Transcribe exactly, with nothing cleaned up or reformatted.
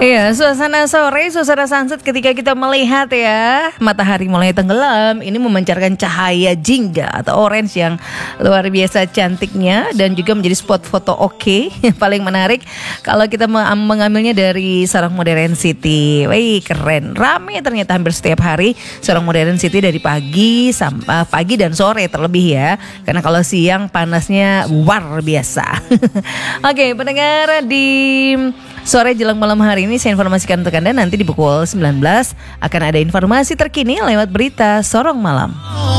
Iya, suasana sore, suasana sunset ketika kita melihat ya matahari mulai tenggelam, ini memancarkan cahaya jingga atau orange yang luar biasa cantiknya dan juga menjadi spot foto oke yang paling menarik kalau kita mengambilnya dari Sorong Modern City. Wih, keren, rame ternyata hampir setiap hari Sorong Modern City dari pagi sampai pagi dan sore terlebih ya, karena kalau siang panasnya luar biasa. Oke, pendengar, di sore jelang malam hari ini saya informasikan untuk Anda nanti di pukul sembilan belas akan ada informasi terkini lewat berita Sorong Malam.